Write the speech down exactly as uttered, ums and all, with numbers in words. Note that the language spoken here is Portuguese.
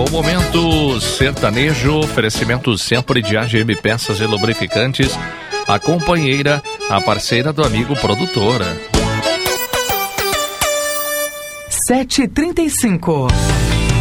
o Momento Sertanejo, oferecimento sempre de A G M Peças e Lubrificantes, a companheira, a parceira do amigo produtora. sete e trinta e cinco.